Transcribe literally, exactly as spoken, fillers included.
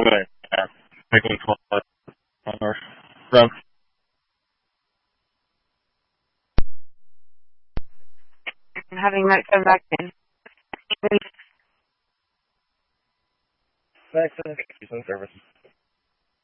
Right. Yeah. Making call on our front. Having that come back in. Thanks for the service.